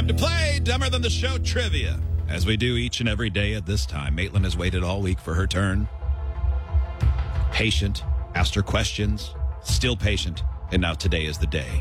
Time to play Dumber Than the Show trivia. As we do each and every day at this time, Maitland has waited all week for her turn. Patient, asked her questions, still patient, and now today is the day.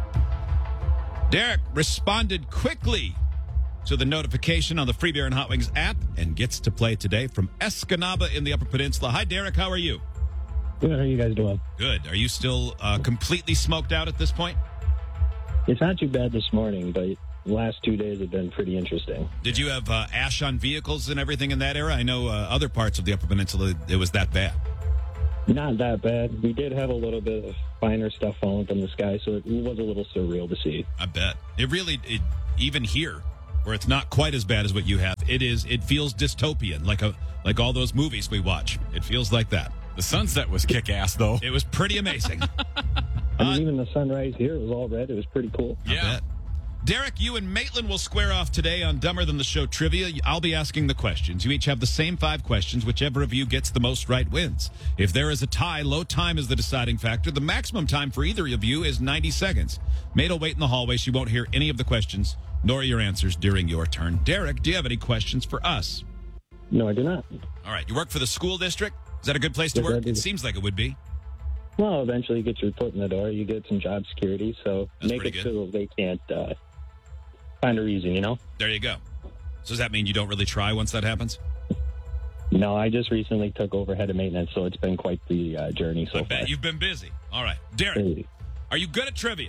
Derek responded quickly to the notification on the Free Beer and Hot Wings app and gets to play today from Escanaba in the Upper Peninsula. Hi, Derek. How are you? Good. How are you guys doing? Good. Are you still completely smoked out at this point? It's not too bad this morning, but the last 2 days have been pretty interesting. Did you have ash on vehicles and everything in that era? I know other parts of the Upper Peninsula, it was that bad. Not that bad. We did have a little bit of finer stuff falling from the sky, so it was a little surreal to see. I bet. Even here, where it's not quite as bad as what you have, it feels dystopian, like all those movies we watch. It feels like that. The sunset was kick-ass, though. It was pretty amazing. I mean, even the sunrise here, it was all red. It was pretty cool. I bet. Derek, you and Maitland will square off today on Dumber Than the Show trivia. I'll be asking the questions. You each have the same 5 questions. Whichever of you gets the most right wins. If there is a tie, low time is the deciding factor. The maximum time for either of you is 90 seconds. Mate will wait in the hallway. She won't hear any of the questions, nor your answers during your turn. Derek, do you have any questions for us? No, I do not. All right. You work for the school district? Is that a good place to Yes, I work? do. It seems like it would be. Well, eventually you get your foot in the door. You get some job security, so That's make it pretty good. so they can't find a reason, you know? There you go. So does that mean you don't really try once that happens? No, I just recently took over head of maintenance, so it's been quite the journey so I bet far. you've been busy. All right. Derek, are you good at trivia?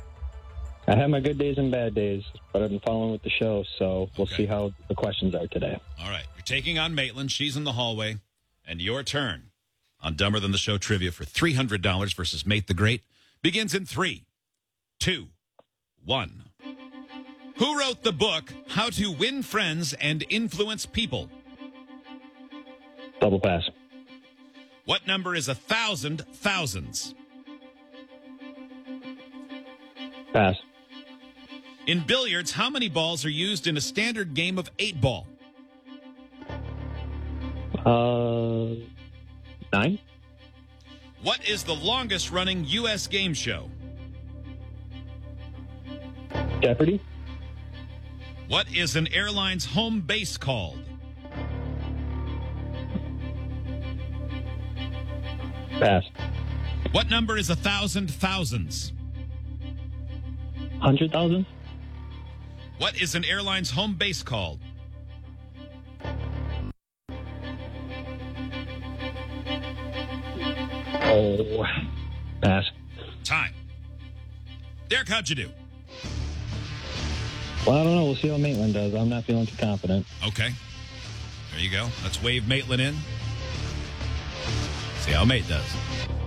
I have my good days and bad days, but I've been following with the show, so we'll Okay. see how the questions are today. All right. You're taking on Maitland. She's in the hallway. And your turn on Dumber Than the Show trivia for $300 versus Mate the Great begins in 3, 2, 1. Who wrote the book, How to Win Friends and Influence People? Double pass. What number is 1,000 thousands? Pass. In billiards, how many balls are used in a standard game of 8-ball? 9? What is the longest running U.S. game show? Jeopardy? What is an airline's home base called? Pass. What number is 1,000 thousands? 100,000? What is an airline's home base called? Oh, pass. Time. Derek, how'd you do? Well, I don't know. We'll see how Maitland does. I'm not feeling too confident. Okay. There you go. Let's wave Maitland in. See how Mate does.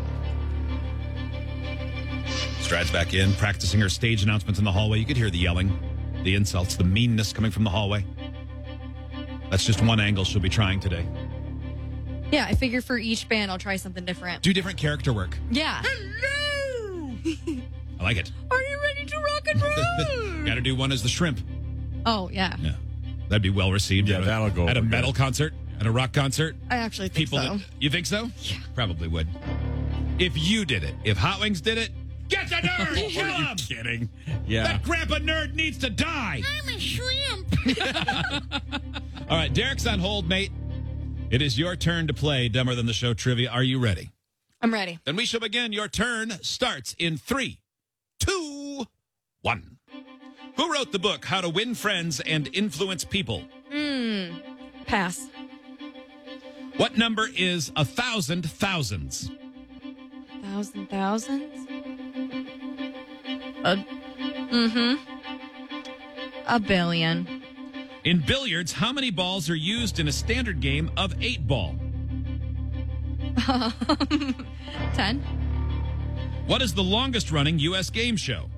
Strides back in, practicing her stage announcements in the hallway. You could hear the yelling, the insults, the meanness coming from the hallway. That's just one angle she'll be trying today. Yeah, I figure for each band I'll try something different. Do different character work. Yeah. Hello! I like it. Are you ready to rock and roll? Got to do one as the shrimp. Oh, yeah. Yeah. That'd be well received. Yeah, at that'll go at a over metal good. concert, at a rock concert. I actually think so. You think so? Yeah. Probably would. If you did it, if Hot Wings did it, get the nerd! Kill Are you him! kidding? Yeah. That grandpa nerd needs to die! I'm a shrimp. All right, Derek's on hold, mate. It is your turn to play Dumber Than the Show trivia. Are you ready? I'm ready. Then we shall begin. Your turn starts in 3, 2, 1. Who wrote the book, How to Win Friends and Influence People? Pass. What number is 1,000 thousands? 1,000 thousands? A billion. In billiards, how many balls are used in a standard game of 8-ball? 10. What is the longest running U.S. game show?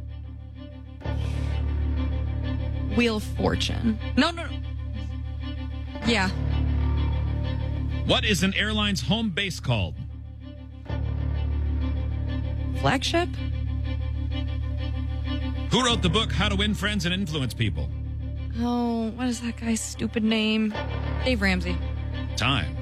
Wheel of Fortune. No. Yeah. What is an airline's home base called? Flagship? Who wrote the book, How to Win Friends and Influence People? Oh, what is that guy's stupid name? Dave Ramsey. Time.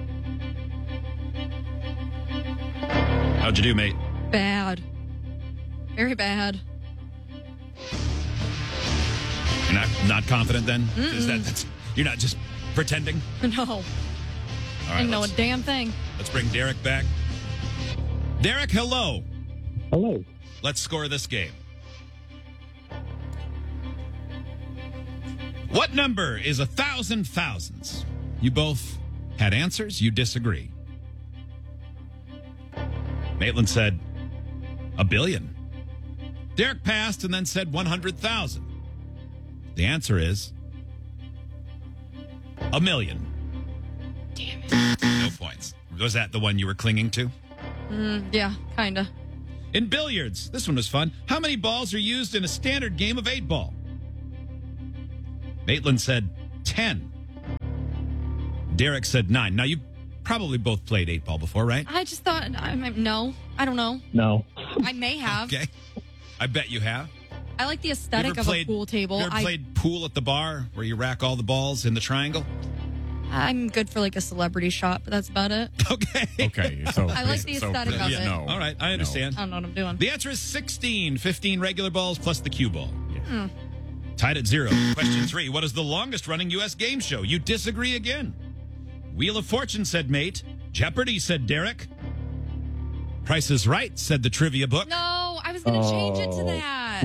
How'd you do, mate? Bad. Very bad. You're not confident then? Is that's you're not just pretending? No. All I right, didn't know a damn thing. let's bring Derek back. Derek, hello. Hello. Let's score this game. What number is 1,000 thousands? You both had answers. You disagree. Maitland said 1 billion. Derek passed and then said 100,000. The answer is 1 million. Damn it. No points. Was that the one you were clinging to? Yeah, kind of. In billiards, this one was fun. How many balls are used in a standard game of 8-ball? Maitland said 10. Derek said 9. Now, you probably both played 8-ball before, right? I just thought, no, I don't know. No. I may have. Okay. I bet you have. I like the You aesthetic ever of played- a pool table. You ever played pool at the bar where you rack all the balls in the triangle? I'm good for like a celebrity shot, but that's about it. Okay. Okay, so I like the aesthetic of it. No. All right, I understand. I don't know what I'm doing. The answer is 16. 15 regular balls plus the cue ball. Tied at 0. Question 3. What is the longest running U.S. game show? You disagree again. Wheel of Fortune, said Mate. Jeopardy, said Derek. Price is Right, said the trivia book. No, I was going to change it to that.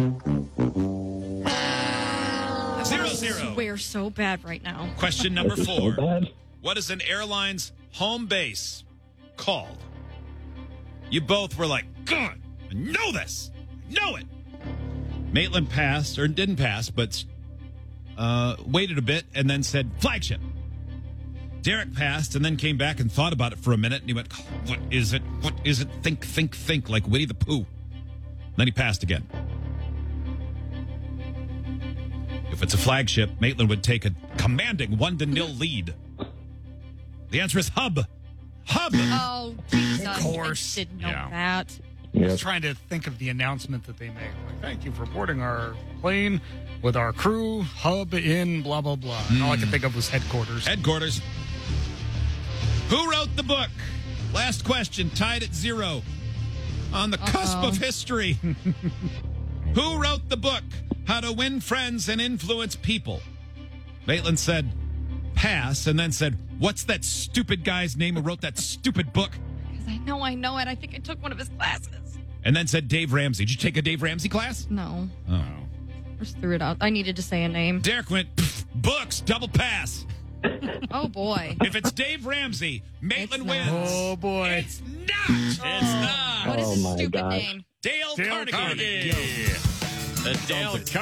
0-0. We're so bad right now. Question number This is 4. so bad. What is an airline's home base called? You both were like, God, I know this. I know it. Maitland passed, or didn't pass, but waited a bit and then said flagship. Derek passed and then came back and thought about it for a minute, and he went, what is it? What is it? Think, think, think, like Winnie the Pooh. Then he passed again. If it's a flagship, Maitland would take a commanding 1-0 lead. The answer is Hub. Hub. Oh, Jesus. Of course. I didn't know Yeah. that. I Yes. was trying to think of the announcement that they made. Like, thank you for boarding our plane with our crew, hub in blah, blah, blah. And all I could think of was headquarters. Headquarters. Who wrote the book? Last question, tied at 0. On the cusp of history. Who wrote the book, How to Win Friends and Influence People? Maitland said, pass, and then said, what's that stupid guy's name who wrote that stupid book? Because I know it. I think I took one of his classes. And then said Dave Ramsey. Did you take a Dave Ramsey class? No. Oh. I just threw it out. I needed to say a name. Derek went, books, double pass. Oh, boy. If it's Dave Ramsey, Maitland It's not. wins. Oh, boy. It's not. It's not. What is Oh, his my stupid gosh. name? Dale Dale Carnegie. Carnegie. The Dale